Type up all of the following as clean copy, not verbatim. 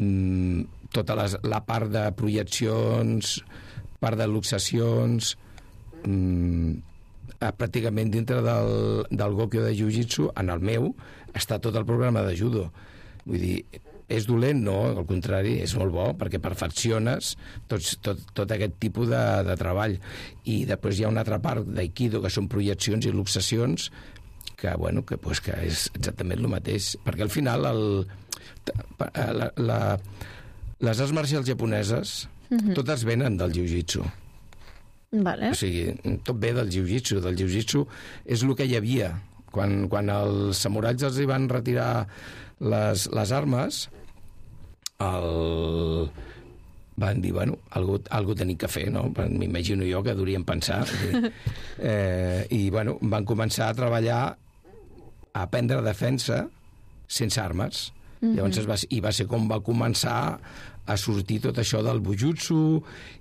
tota la part de projeccions, part de luxacions, pràcticament dintre del Gokyo de Jiu-Jitsu, en el meu, està tot el programa de judo. Vull dir, és dolent? No, al contrari, és molt bo, perquè perfecciones tot aquest tipus de treball. I després hi ha una altra part d'Aikido, que són projeccions i luxacions, que és exactament el mateix. Perquè al final les arts marcials japoneses totes venen del jiu-jitsu. Vale. O sigui, tot ve del jiu-jitsu. Del jiu-jitsu és el que hi havia. Quan els samurais els hi van retirar les armes, van dir, algú tenim que fer, no? M'imagino jo que durien pensar. I, van començar a treballar, a aprendre defensa sense armes. Llavors va ser com va començar a sortir tot això del bujutsu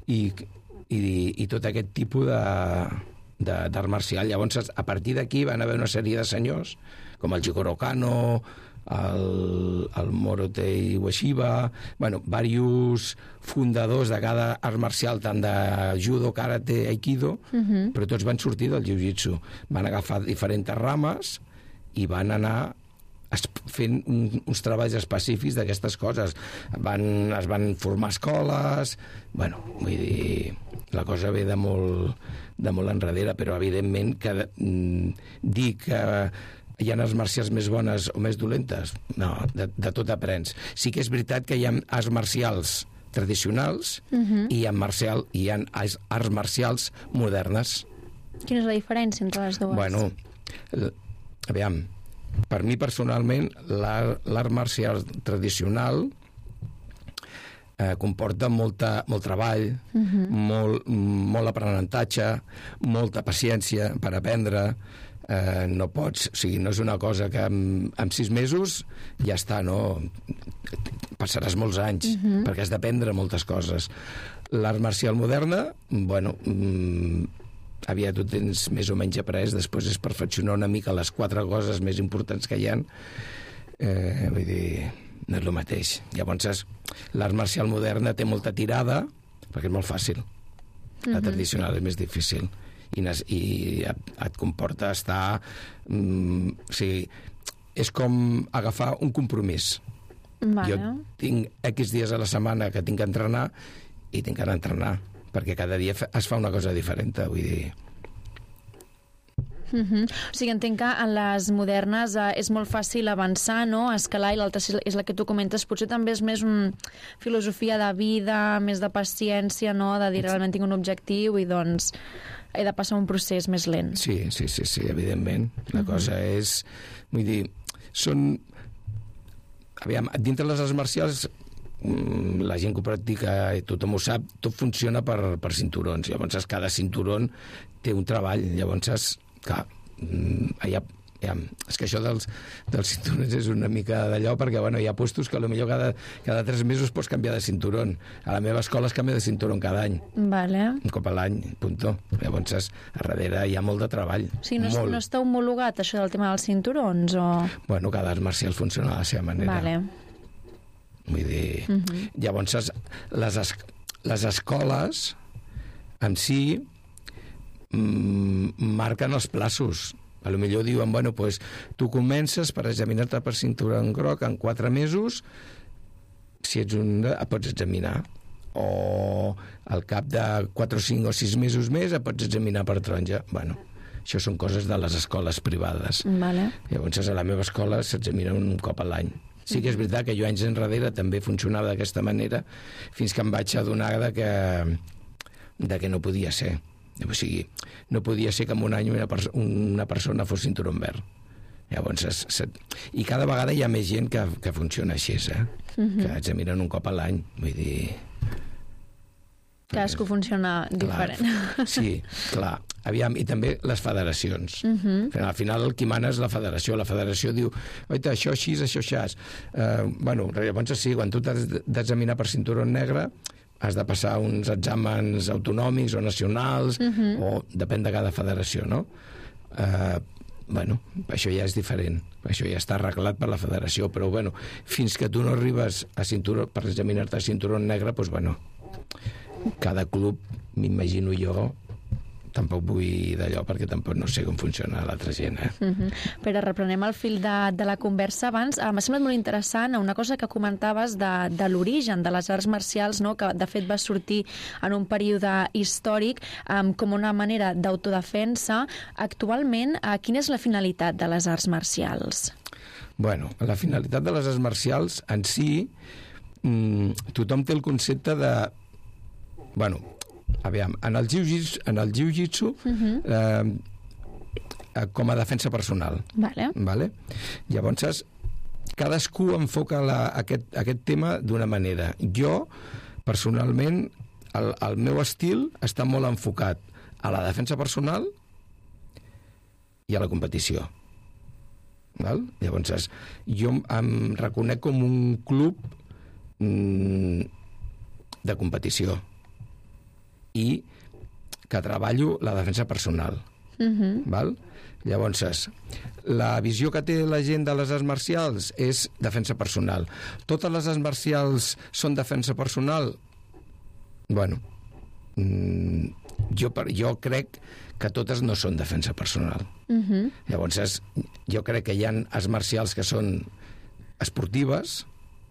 i tot aquest tipus d'art marcial. Llavors, a partir d'aquí van haver una sèrie de senyors, com el Jigoro Kano, el Morotei Ueshiba, diversos fundadors de cada art marcial, tant de judo, karate, aikido, però tots van sortir del jiu-jitsu. Van agafar diferents rames i van anar fent uns treballs específics d'aquestes coses. Es van formar escoles, vull dir, la cosa ve de molt enrere, però evidentment que dir que hi ha arts marcials més bones o més dolentes, no, de tot aprens. Sí que és veritat que hi ha arts marcials tradicionals i hi ha arts marcials modernes. Quina és la diferència entre les dues? Aviam, per mi personalment l'art marcial tradicional comporta molt treball, molt aprenentatge, molta paciència per aprendre. No pots, o sigui, no és una cosa que en 6 mesos ja està, no? Passaràs molts anys perquè has d'aprendre moltes coses. L'art marcial moderna, aviat ho tens més o menys après, després és perfeccionar una mica les 4 coses més importants que hi ha. Vull dir, no és el mateix. Llavors, l'art marcial moderna té molta tirada, perquè és molt fàcil. La tradicional és més difícil. I et comporta estar... o sigui, és com agafar un compromís. Jo tinc X dies a la setmana que tinc que entrenar i tinc que anar a entrenar, perquè cada dia es fa una cosa diferent, vull dir... O sigui, entenc que en les modernes és molt fàcil avançar, no?, escalar, i l'altra és la que tu comentes, potser també és més una filosofia de vida, més de paciència, no?, de dir realment tinc un objectiu i doncs he de passar un procés més lent. Sí, evidentment. La cosa és... Vull dir, són... Aviam, dintre les arts marcials, la gent que ho practica, i tothom ho sap, tot funciona per cinturons. Llavors, cada cinturon té un treball. Llavors, clar, és que això dels cinturons és una mica d'allò, perquè hi ha puestos que potser cada 3 mesos pots canviar de cinturon. A la meva escola es canvia de cinturon cada any. Vale. Un cop a l'any, punto. Llavors, a darrere hi ha molt de treball. Sí, no està homologat això del tema dels cinturons, o...? Cada art marcial funciona de la seva manera. Vale. Vull dir... Llavors, les escoles en si marquen els plaços. A lo millor diuen, tu comences per examinar-te per cinturó groc en 4 mesos, si ets et pots examinar, o al cap de 4 o 5 o 6 mesos més et pots examinar per taronja. Això són coses de les escoles privades. Vale. Llavors, a la meva escola s'examina un cop a l'any. Sí que és veritat que jo anys enrere també funcionava d'aquesta manera, fins que em vaig adonar de que no podia ser. O sigui, no podia ser que en un any una persona fos cinturó verd. Llavors, i cada vegada hi ha més gent que funciona així, que examinen un cop a l'any. Vull dir... Cadascú funciona diferent. Sí, clar. Aviam, i també les federacions. Al final el qui mana és la federació. La federació diu, oita, això així, això així. Llavors sí, quan tu t'has d'examinar per cinturó negre, has de passar uns exàmens autonòmics o nacionals, o depèn de cada federació, no? bueno, això ja és diferent. Això ja està arreglat per la federació, però bueno, fins que tu no arribes a cinturó, per examinar-te a cinturó negre, doncs bueno, cada club, m'imagino jo, tampoc vull d'allò perquè tampoc no sé com funciona l'altra gent. Però reprenem el fil de la conversa abans. M'ha semblat molt interessant una cosa que comentaves de l'origen de les arts marcials, no? Que de fet va sortir en un període històric com una manera d'autodefensa. Actualment, quina és la finalitat de les arts marcials? Bueno, la finalitat de les arts marcials en si, tothom té el concepte de... Bueno, aviam, en el jiu-jitsu com a defensa personal. Vale? Llavors, cadascú enfoca aquest tema d'una manera. Jo, personalment, el meu estil està molt enfocat a la defensa personal i a la competició. Val? Llavors, jo em reconec com un club de competició i que treballo la defensa personal. Val? Llavors, la visió que té la gent de les arts marcials és defensa personal. Totes les arts marcials són defensa personal? Bueno, jo crec que totes no són defensa personal. Llavors, jo crec que hi ha arts marcials que són esportives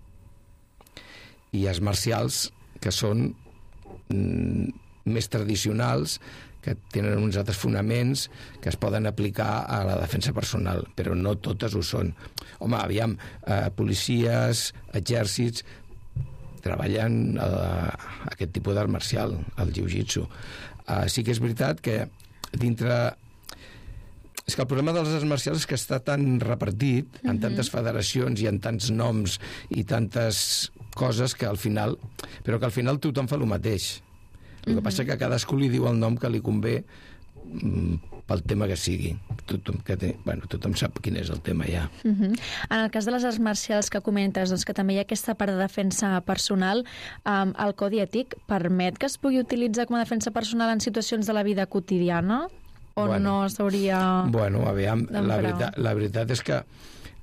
i arts marcials que són més tradicionals, que tenen uns altres fonaments que es poden aplicar a la defensa personal, però no totes ho són. Home, aviam, policies, exèrcits, treballen aquest tipus d'art marcial, el jiu-jitsu. Sí que és veritat que dintre... És que el problema de les arts marcials és que està tan repartit en tantes federacions i en tants noms i tantes coses que al final... Però que al final tothom fa el mateix. El que passa és que cadascú li diu el nom que li convé pel tema que sigui. Tothom sap quin és el tema ja. En el cas de les arts marcials que comentes, doncs que també hi ha aquesta part de defensa personal, el codi ètic permet que es pugui utilitzar com a defensa personal en situacions de la vida quotidiana? O no s'hauria... Bueno, aviam, la veritat és que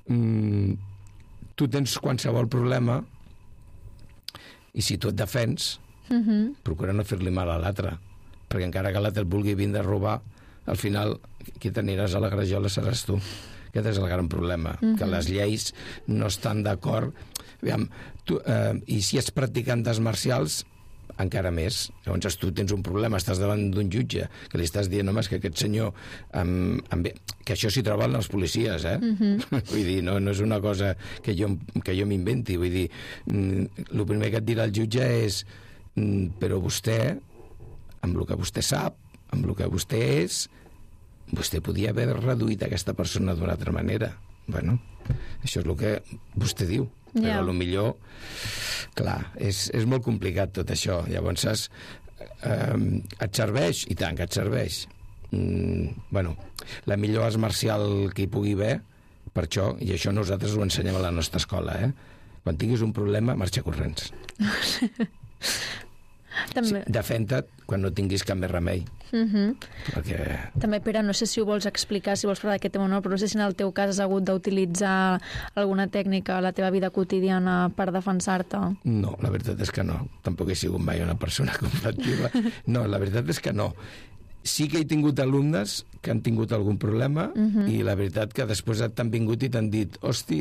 tu tens qualsevol problema i si tu et defens, procura no fer-li mal a l'altre, perquè encara que l'altre et vulgui vindre a robar, al final qui t'aniràs a la grajola seràs tu. Aquest és el gran problema, que les lleis no estan d'acord. I si ets practicant d'arts marcials, encara més. Llavors tu tens un problema, estàs davant d'un jutge que li estàs dient, home, és que aquest senyor que això s'hi troben els policies, vull dir, no és una cosa que jo m'inventi, vull dir, el primer que et dirà el jutge és però vostè, amb el que vostè sap, amb el que vostè és, vostè podia haver reduït aquesta persona d'una altra manera. Bueno, això és el que vostè diu. Però potser, clar, és molt complicat tot això. Llavors, et serveix? I tant que et serveix. Bueno, la millor art marcial que hi pugui haver, per això, i això nosaltres ho ensenyem a la nostra escola, quan tinguis un problema, marxa corrents. També. Defenda't quan no tinguis cap més remei. Perquè... També, Pere, no sé si ho vols explicar, si vols parlar d'aquest tema o no, però no sé si en el teu cas has hagut d'utilitzar alguna tècnica a la teva vida quotidiana per defensar-te. No, la veritat és que no. Tampoc he sigut mai una persona combativa. No, la veritat és que no. Sí que he tingut alumnes que han tingut algun problema i la veritat que després t'han vingut i t'han dit, hosti,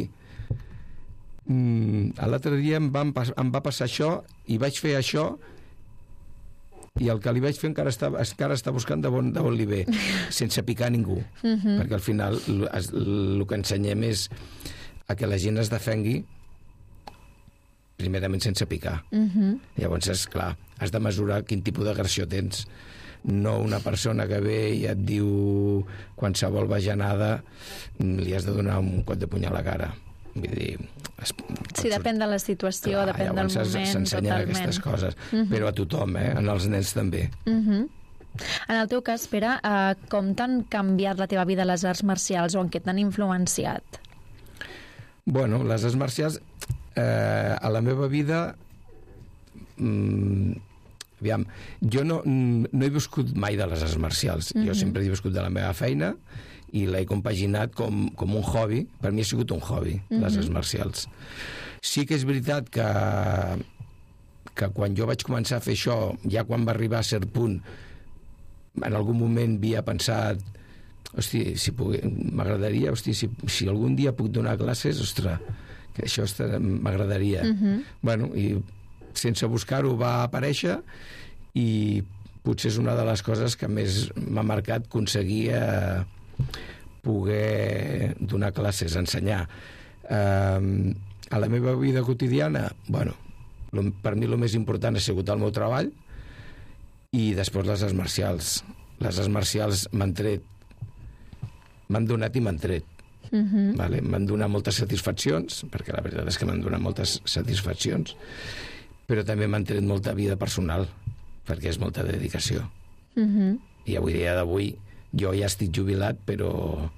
l'altre dia em va passar això i vaig fer això i el que li vaig fer encara està buscant de on li ve, sense picar ningú. Perquè al final el que ensenyem és a que la gent es defengui primerament sense picar. Llavors, és clar, has de mesurar quin tipus d'agressió tens. No una persona que ve i et diu qualsevol bajanada, li has de donar un cop de puny a la cara. Vull dir... Sí, depèn de la situació, clar, depèn del moment, s'ensenyen aquestes coses, però a tothom, en els nens també. En el teu cas, Pere, com t'han canviat la teva vida les arts marcials o en què t'han influenciat? Bueno, les arts marcials a la meva vida aviam, jo no he viscut mai de les arts marcials. Jo sempre he viscut de la meva feina i l'he compaginat com un hobby. Per mi ha sigut un hobby, les arts marcials. Sí que és veritat que quan jo vaig començar a fer això, ja quan va arribar a cert punt, en algun moment havia pensat, hosti, m'agradaria, si algun dia puc donar classes, ostres, que això m'agradaria. Bueno, i sense buscar-ho va aparèixer, i potser és una de les coses que més m'ha marcat aconseguir poder donar classes, ensenyar. A la meva vida quotidiana, bueno, per mi el més important ha sigut el meu treball i després les arts marcials. Les arts marcials m'han donat i m'han tret. Vale? M'han donat moltes satisfaccions, perquè la veritat és que m'han donat moltes satisfaccions, però també m'han tret molta vida personal, perquè és molta dedicació. I avui dia d'avui jo ja estic jubilat, però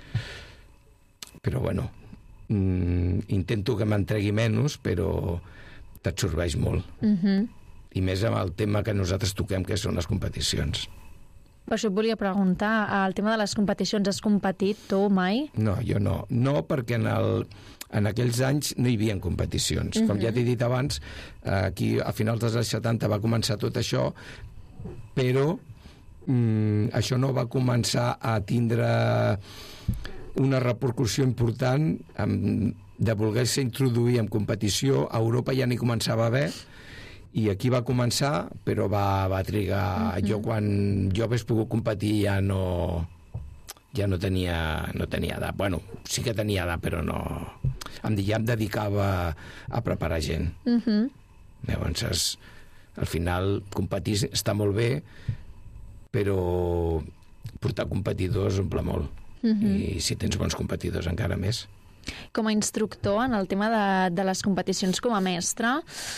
bueno, intento que m'entregui menys, però t'absorbeix molt. I més amb el tema que nosaltres toquem, que són les competicions. Per això et volia preguntar, el tema de les competicions, has competit tu mai? No, jo no. No, perquè en aquells anys no hi havia competicions. Com ja t'he dit abans, aquí a finals dels anys 70 va començar tot això, però això no va començar a tindre una repercussió important de voler-se introduir en competició. A Europa ja n'hi començava a haver, i aquí va començar, però va trigar. Jo, quan jo hagués pogut competir, ja no tenia edat. Bueno, sí que tenia edat, però no. Ja em dedicava a preparar gent. Llavors, al final, competir està molt bé, però portar competidors omple molt. I si tens bons competidors, encara més. Com a instructor, en el tema de les competicions com a mestre,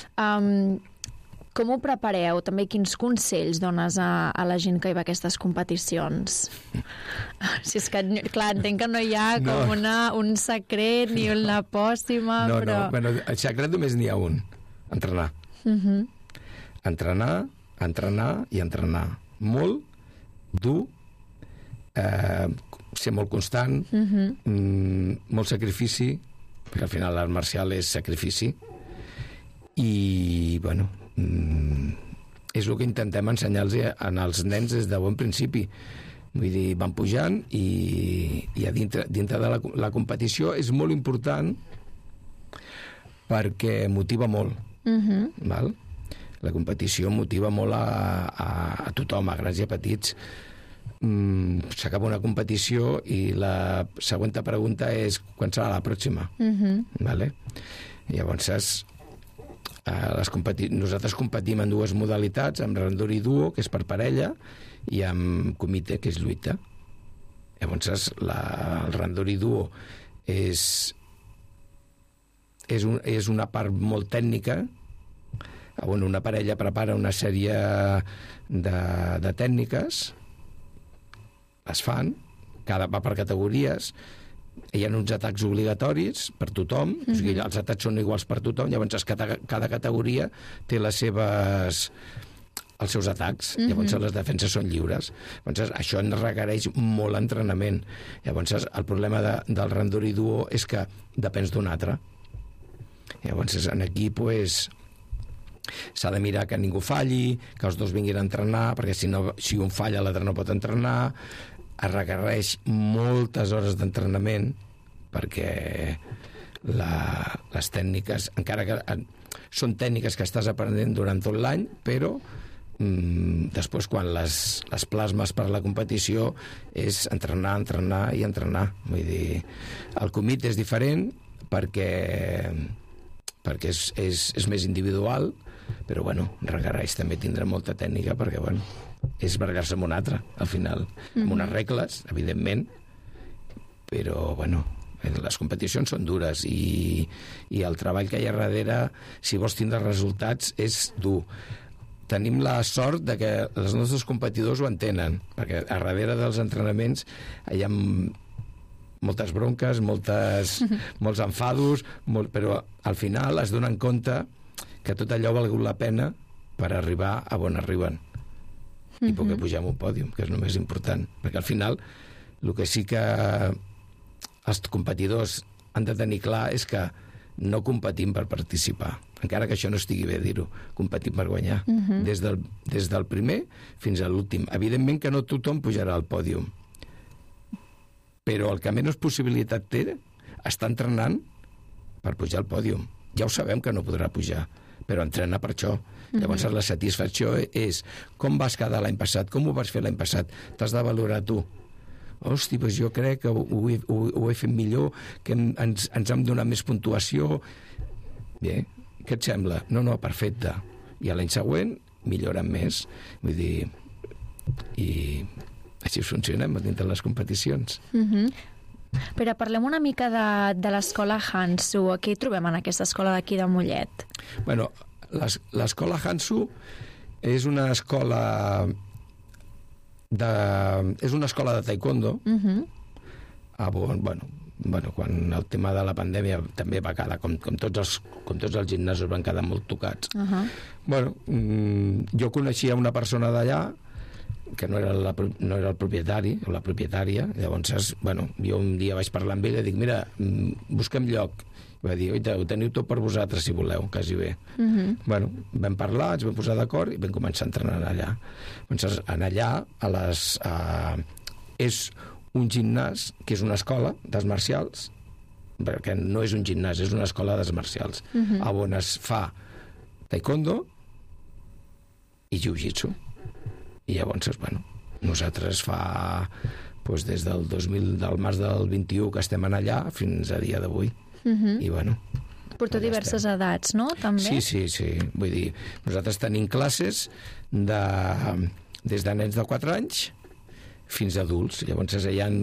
com ho prepareu? També quins consells dones a la gent que hi va a aquestes competicions? Si és que, clar, entenc que no hi ha com un secret ni una pòssima, però... No, bueno, el secret només n'hi ha un: entrenar. Entrenar i entrenar. Molt, dur, ser molt constant, molt sacrifici, perquè al final l'art marcial és sacrifici, i, bueno, és el que intentem ensenyar-los als nens des de bon principi. Vull dir, van pujant i dintre de la competició és molt important perquè motiva molt. Val? La competició motiva molt a tothom, a grans i a petits. S'acaba una competició i la següent pregunta és quan serà la pròxima. Vale? Llavors, nosaltres competim en dues modalitats, amb randori duo, que és per parella, i amb comitè, que és lluita. Llavors, el randori duo és una part molt tècnica, on una parella prepara una sèrie de tècniques, es fan, va per categories, hi ha uns atacs obligatoris per tothom, o sigui, els atacs són iguals per tothom, llavors cada categoria té els seus atacs, llavors les defenses són lliures. Llavors, això en requereix molt entrenament. Llavors, el problema del randori duo és que depens d'un altre. Llavors, en aquí, s'ha de mirar que ningú falli, que els dos vinguin a entrenar, perquè si un falla, l'altre no pot entrenar. Es requereix moltes hores d'entrenament, perquè les tècniques, encara que són tècniques que estàs aprenent durant tot l'any, però després, quan les plasmes per a la competició, és entrenar i entrenar. Vull dir, el comitè és diferent perquè és més individual, però, bueno, requereix també tindre molta tècnica, perquè, bueno, és bargar-se amb un altre, al final, amb unes regles, evidentment, però, bueno, les competicions són dures i el treball que hi ha darrere, si vols tindre resultats, és dur. Tenim la sort de que els nostres competidors ho entenen, perquè a darrere dels entrenaments hi ha moltes bronques, molts enfados, però al final es donen compte que tot allò ha valgut la pena per arribar a on arriben i poder pujar en un pòdium, que és el més important, perquè al final El que sí que els competidors han de tenir clar és que no competim per participar, encara que això no estigui bé dir-ho, competim per guanyar, des del primer fins a l'últim. Evidentment que no tothom pujarà al pòdium, però el que menys possibilitat té està entrenant per pujar al pòdium. Ja ho sabem que no podrà pujar, però entrena per això. Llavors la satisfacció és com vas quedar l'any passat, com ho vas fer l'any passat, t'has de valorar tu. Hosti, doncs jo crec que ho he fet millor, que ens hem donat més puntuació. Bé, què et sembla? No, perfecte. I l'any següent millorem més. Vull dir, i així funcionem dintre les competicions. Però parlem una mica de l'escola Hansu. Què hi trobem en aquesta escola d'aquí de Mollet? Bueno, l'escola Hansu és una escola de taekwondo. Bueno, quan el tema de la pandèmia també va quedar, com tots els gimnasos van quedar molt tocats. Bueno, jo coneixia una persona d'allà que no era el propietari o la propietària. Llavors, bueno, jo un dia vaig parlar amb ell i dic, mira, busquem lloc. Va dir, oita, ho teniu tot per vosaltres, si voleu, quasi bé. Bueno, vam parlar, ens vam posar d'acord i vam començar a entrenar allà. Llavors, allà, és un gimnàs, que és una escola d'arts marcials, perquè no és un gimnàs, és una escola d'arts marcials, on es fa taekwondo i jiu-jitsu. I llavors, bueno, nosaltres fa des del març del 21 que estem allà fins a dia d'avui. I bueno, porta diverses edats, no? També? Sí. Vull dir, nosaltres tenim classes des de nens de 4 anys fins a adults. Llavors hi ha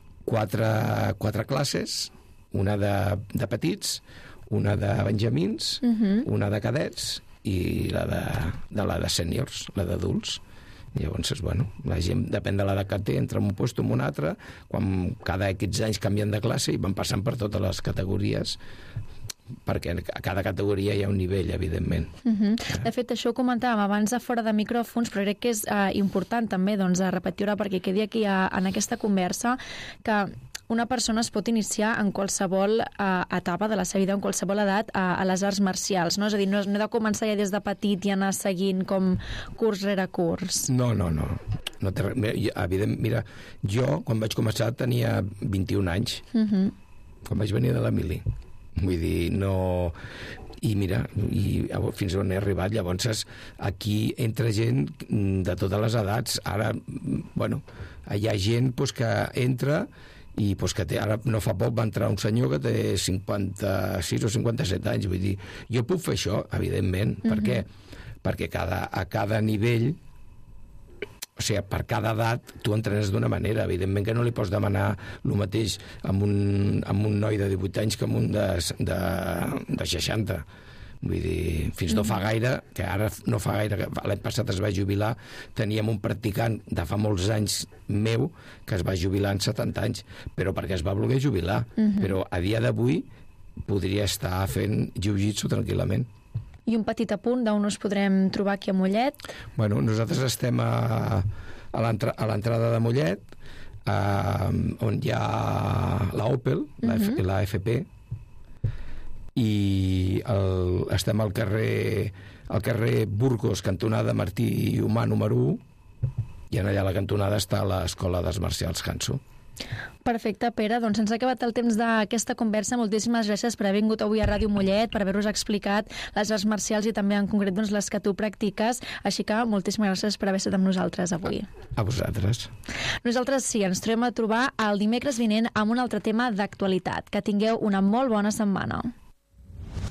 4 classes, una de petits, una de benjamins, una de cadets i la de sèniors, la d'adults. Llavors, bueno, la gent, depèn de l'edat que té, entra en un lloc o en un altre, quan cada X anys canvien de classe i van passant per totes les categories, perquè a cada categoria hi ha un nivell, evidentment. De fet, això ho comentàvem abans de fora de micròfons, però crec que és important també repetir-ho perquè quedi aquí en aquesta conversa que una persona es pot iniciar en qualsevol etapa de la seva vida, en qualsevol edat, a les arts marcials, no? És a dir, no he de començar ja des de petit i anar seguint com curs rere curs. No. Mira, jo, quan vaig començar, tenia 21 anys, quan vaig venir de la mili. Vull dir, no... I mira, fins on he arribat. Llavors, aquí entra gent de totes les edats. Ara, bueno, hi ha gent que entra i que ara no fa poc va entrar un senyor que té 56 o 57 anys. Vull dir, jo puc fer això, evidentment. Per què? Perquè a cada nivell, o sigui, per cada edat tu entrenes d'una manera. Evidentment que no li pots demanar el mateix amb un noi de 18 anys que amb un de 60. Vull dir, fins no fa gaire, que ara no fa gaire, l'any passat es va jubilar, teníem un practicant de fa molts anys meu que es va jubilar en 70 anys, però perquè es va voler jubilar. Però a dia d'avui podria estar fent jiu-jitsu tranquil·lament. I un petit apunt d'on us podrem trobar aquí a Mollet? Bueno, nosaltres estem a l'entrada de Mollet, on hi ha l'Opel, la FP, i estem al carrer Burgos, cantonada Martí Humà número 1, i allà a la cantonada està l'Escola d'Arts Marcials Hansu. Perfecte, Pere. Doncs ens ha acabat el temps d'aquesta conversa. Moltíssimes gràcies per haver vingut avui a Ràdio Mollet, per haver-vos explicat les arts marcials i també en concret les que tu practiques. Així que moltíssimes gràcies per haver estat amb nosaltres avui. A vosaltres. Nosaltres sí, ens tornem a trobar el dimecres vinent amb un altre tema d'actualitat. Que tingueu una molt bona setmana.